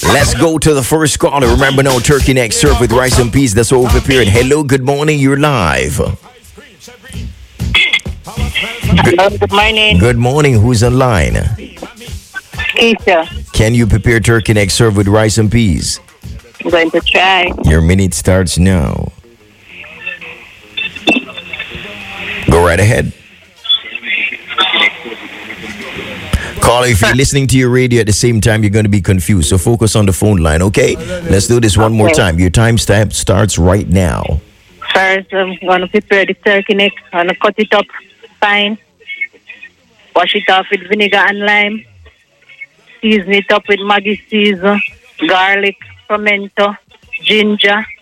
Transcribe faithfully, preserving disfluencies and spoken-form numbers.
Let's go to the first caller. Remember, no turkey neck served with rice and peas. That's all prepared. Hello, good morning. You're live. Hello, good morning. Good morning. Who's online? Keisha. Can you prepare turkey neck served with rice and peas? I'm going to try. Your minute starts now. Go right ahead. Caller, if you're listening to your radio at the same time, you're going to be confused. So focus on the phone line, okay? Let's do this one more Okay. time. Your time stamp starts right now. First, I'm going to prepare the turkey neck. I'm going to cut it up fine. Wash it off with vinegar and lime. Season it up with Maggi season, garlic, pimento, ginger,